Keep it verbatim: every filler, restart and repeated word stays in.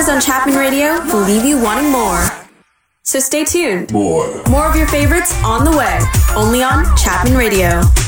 features on Chapman Radio will leave you wanting more. So stay tuned. More. More of your favorites on the way, only on Chapman Radio.